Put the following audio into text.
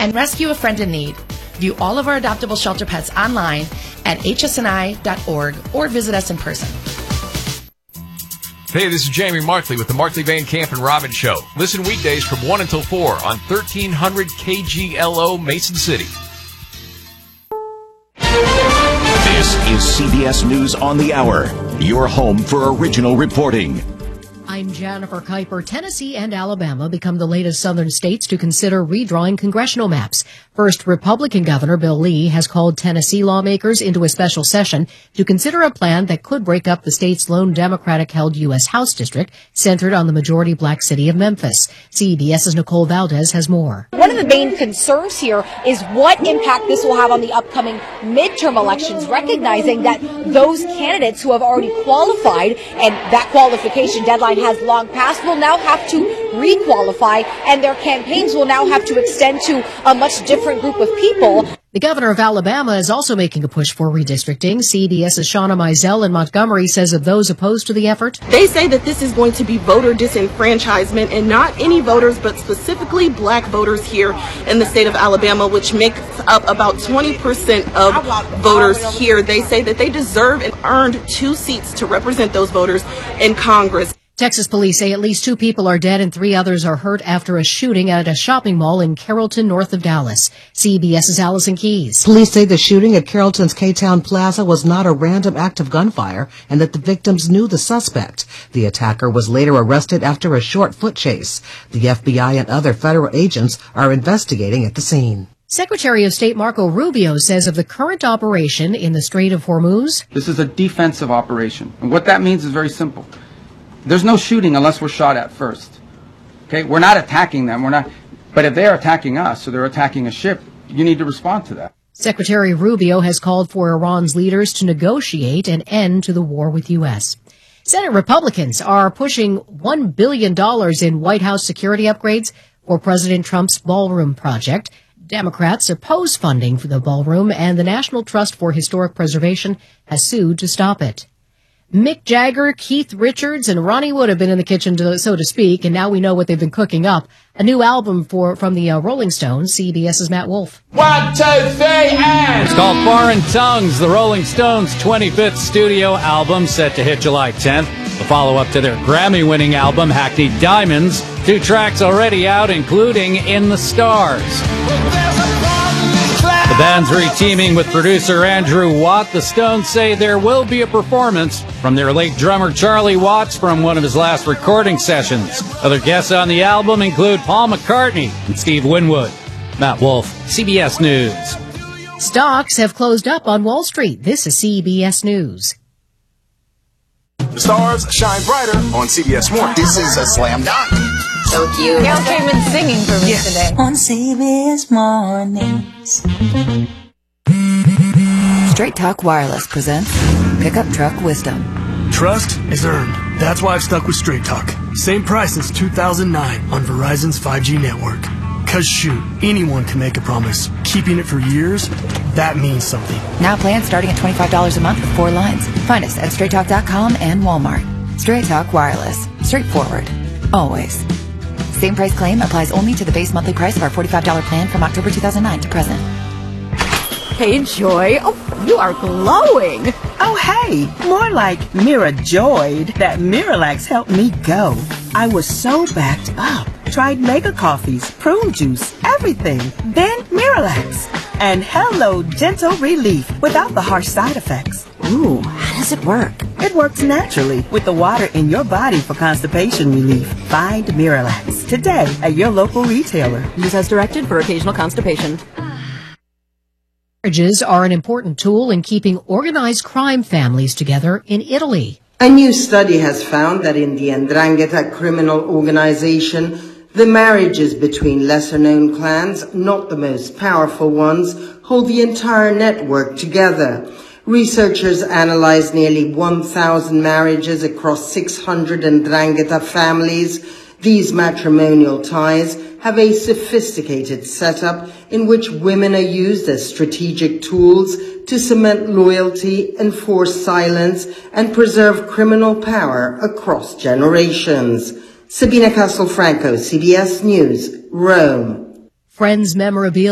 and rescue a friend in need. View all of our adoptable shelter pets online at hsni.org or visit us in person. Hey, this is Jamie Markley with the Markley Van Camp and Robbins Show. Listen weekdays from 1 until 4 on 1300 KGLO Mason City. This is CBS News on the Hour, your home for original reporting. I'm Jennifer Kuiper. Tennessee and Alabama become the latest southern states to consider redrawing congressional maps. First, Republican Governor Bill Lee has called Tennessee lawmakers into a special session to consider a plan that could break up the state's lone Democratic-held U.S. House district centered on the majority black city of Memphis. CBS's Nicole Valdez has more. One of the main concerns here is what impact this will have on the upcoming midterm elections, recognizing that those candidates who have already qualified and that qualification deadline has long passed will now have to re-qualify, and their campaigns will now have to extend to a much different group of people. The governor of Alabama is also making a push for redistricting. CBS's Shauna Mizell in Montgomery says of those opposed to the effort, they say that this is going to be voter disenfranchisement, and not any voters, but specifically black voters here in the state of Alabama, which makes up about 20% of voters here. They say that they deserve and earned 2 seats to represent those voters in Congress. Texas police say at least 2 people are dead and 3 others are hurt after a shooting at a shopping mall in Carrollton, north of Dallas. CBS's Allison Keyes. Police say the shooting at Carrollton's K-Town Plaza was not a random act of gunfire and that the victims knew the suspect. The attacker was later arrested after a short foot chase. The FBI and other federal agents are investigating at the scene. Secretary of State Marco Rubio says of the current operation in the Strait of Hormuz, this is a defensive operation. And what that means is very simple. There's no shooting unless we're shot at first. Okay? We're not attacking them. But if they're attacking us, or they're attacking a ship, you need to respond to that. Secretary Rubio has called for Iran's leaders to negotiate an end to the war with U.S. Senate Republicans are pushing $1 billion in White House security upgrades for President Trump's ballroom project. Democrats oppose funding for the ballroom, and the National Trust for Historic Preservation has sued to stop it. Mick Jagger, Keith Richards, and Ronnie Wood have been in the kitchen, so to speak, and now we know what they've been cooking up. A new album from the Rolling Stones. CBS's Matt Wolf. 1, 2, 3, and... It's called Foreign Tongues, the Rolling Stones' 25th studio album, set to hit July 10th. The follow-up to their Grammy-winning album, Hackneyed Diamonds. 2 tracks already out, including In the Stars. The band's re-teaming with producer Andrew Watt. The Stones say there will be a performance from their late drummer Charlie Watts from one of his last recording sessions. Other guests on the album include Paul McCartney and Steve Winwood. Matt Wolf, CBS News. Stocks have closed up on Wall Street. This is CBS News. The stars shine brighter on CBS Morning. This is a slam dunk. So cute. Gail came in singing for me today. On CBS Mornings. Straight Talk Wireless presents Pickup Truck Wisdom. Trust is earned. That's why I've stuck with Straight Talk. Same price since 2009 on Verizon's 5G network. Cause shoot, anyone can make a promise. Keeping it for years, that means something. Now plans starting at $25 a month with 4 lines. Find us at straighttalk.com and Walmart. Straight Talk Wireless. Straightforward. Always. Same price claim applies only to the base monthly price of our $45 plan from October 2009 to present. Hey, Joy. Oh, you are glowing. Oh, hey. More like Mira joyed that Miralax helped me go. I was so backed up. Tried mega coffees, prune juice, everything. Then Miralax. And hello, gentle relief without the harsh side effects. Ooh, how does it work? It works naturally with the water in your body for constipation relief. Find Miralax today at your local retailer. Use as directed for occasional constipation. Marriages are an important tool in keeping organized crime families together in Italy. A new study has found that in the 'Ndrangheta criminal organization, the marriages between lesser-known clans, not the most powerful ones, hold the entire network together. Researchers analyzed nearly 1,000 marriages across 600 'Ndrangheta families. These matrimonial ties have a sophisticated setup in which women are used as strategic tools to cement loyalty, enforce silence, and preserve criminal power across generations. Sabina Castelfranco, CBS News, Rome. Friends memorabilia